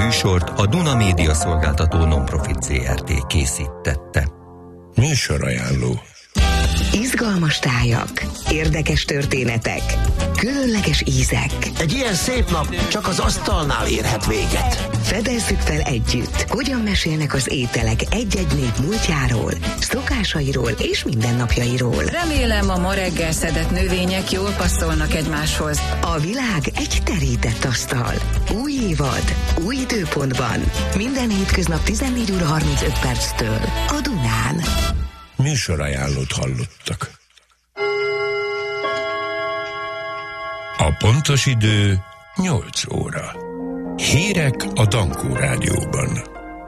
műsort a Duna Média Szolgáltató Non-Profit Zrt. készítette. Műsorajánló. Izgalmas tájak, érdekes történetek, különleges ízek. Egy ilyen szép nap csak az asztalnál érhet véget. Fedezzük fel együtt, hogyan mesélnek az ételek egy-egy nép múltjáról, szokásairól és mindennapjairól. Remélem, a ma reggel szedett növények jól passzolnak egymáshoz. A világ egy terített asztal. Új évad, új időpontban. Minden hétköznap 14:35 a Dunán. Műsorajánlót hallottak. A pontos idő 8 óra. Hírek a Dankó Rádióban.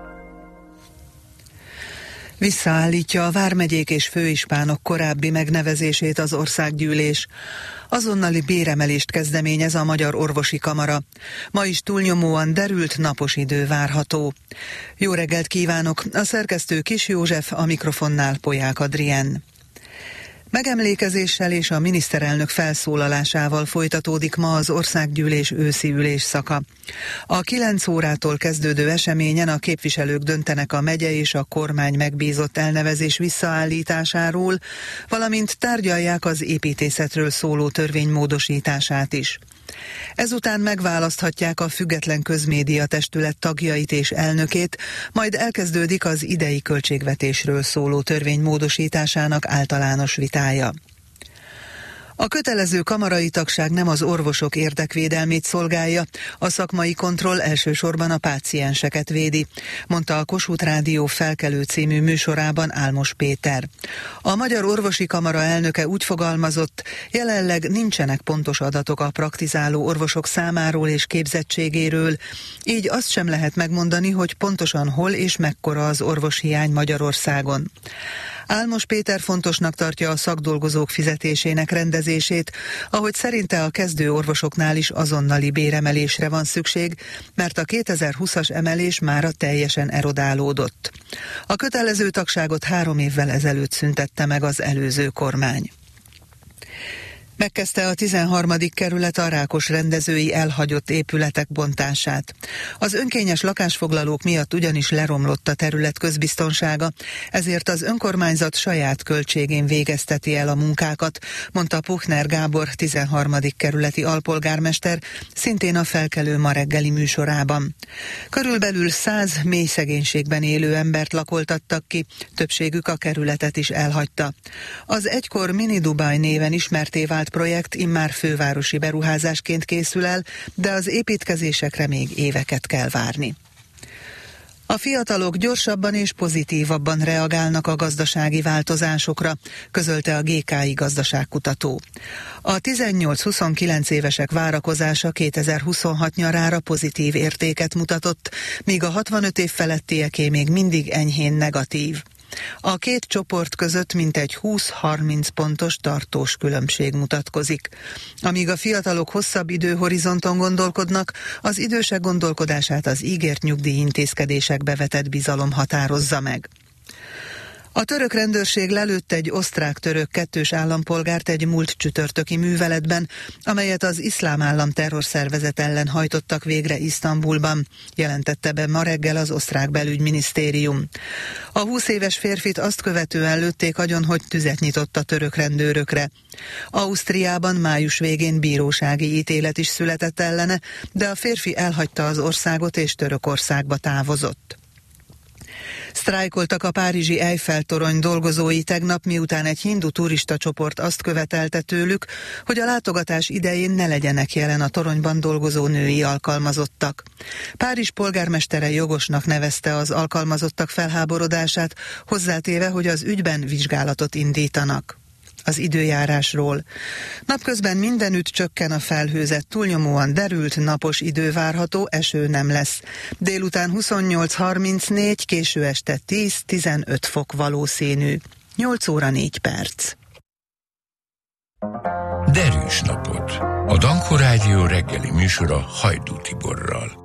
Visszaállítja a vármegyék és főispánok korábbi megnevezését az országgyűlés. Azonnali béremelést kezdeményez a Magyar Orvosi Kamara. Ma is túlnyomóan derült napos idő várható. Jó reggelt kívánok! A szerkesztő Kis József, a mikrofonnál Polyák Adrien. Megemlékezéssel és a miniszterelnök felszólalásával folytatódik ma az országgyűlés őszi ülésszaka. A 9 órától kezdődő eseményen a képviselők döntenek a megye és a kormány megbízott elnevezés visszaállításáról, valamint tárgyalják az építészetről szóló törvény módosítását is. Ezután megválaszthatják a Független Közmédia Testület tagjait és elnökét, majd elkezdődik az idei költségvetésről szóló törvény módosításának általános vitája. A kötelező kamarai tagság nem az orvosok érdekvédelmét szolgálja, a szakmai kontroll elsősorban a pácienseket védi, mondta a Kossuth Rádió Felkelő című műsorában Álmos Péter. A Magyar Orvosi Kamara elnöke úgy fogalmazott, jelenleg nincsenek pontos adatok a praktizáló orvosok számáról és képzettségéről, így azt sem lehet megmondani, hogy pontosan hol és mekkora az orvoshiány Magyarországon. Álmos Péter fontosnak tartja a szakdolgozók fizetésének rendezését, ahogy szerinte a kezdő orvosoknál is azonnali béremelésre van szükség, mert a 2020-as emelés mára teljesen erodálódott. A kötelező tagságot 3 évvel ezelőtt szüntette meg az előző kormány. Megkezdte a 13. kerület a Rákos rendezői elhagyott épületek bontását. Az önkényes lakásfoglalók miatt ugyanis leromlott a terület közbiztonsága, ezért az önkormányzat saját költségén végezteti el a munkákat, mondta Puchner Gábor 13. kerületi alpolgármester, szintén a Felkelő ma reggeli műsorában. Körülbelül 100 mély szegénységben élő embert lakoltattak ki, többségük a kerületet is elhagyta. Az egykor Mini Dubaj néven ismerté vált projekt immár fővárosi beruházásként készül el, de az építkezésekre még éveket kell várni. A fiatalok gyorsabban és pozitívabban reagálnak a gazdasági változásokra, közölte a GKI gazdaságkutató. A 18-29 évesek várakozása 2026 nyarára pozitív értéket mutatott, míg a 65 év felettieké még mindig enyhén negatív. A két csoport között mintegy 20-30 pontos tartós különbség mutatkozik. Amíg a fiatalok hosszabb időhorizonton gondolkodnak, az idősek gondolkodását az ígért nyugdíjintézkedésekbe vetett bizalom határozza meg. A török rendőrség lelőtt egy osztrák-török kettős állampolgárt egy múlt csütörtöki műveletben, amelyet az Iszlám Állam terrorszervezet ellen hajtottak végre Isztambulban, jelentette be ma reggel az osztrák belügyminisztérium. A 20 éves férfit azt követően lőtték agyon, hogy tüzet nyitott a török rendőrökre. Ausztriában május végén bírósági ítélet is született ellene, de a férfi elhagyta az országot és Törökországba távozott. Sztrájkoltak a párizsi Eiffel-torony dolgozói tegnap, miután egy hindu turista csoport azt követelte tőlük, hogy a látogatás idején ne legyenek jelen a toronyban dolgozó női alkalmazottak. Párizs polgármestere jogosnak nevezte az alkalmazottak felháborodását, hozzátéve, hogy az ügyben vizsgálatot indítanak. Az időjárásról. Napközben mindenütt csökken a felhőzet, túlnyomóan derült napos idő várható, eső nem lesz. Délután 28-34, késő este 10-15 fok valószínű. 8 óra 4 perc. Derűs napot. A Dankó Rádió reggeli műsora Hajdú Tiborral.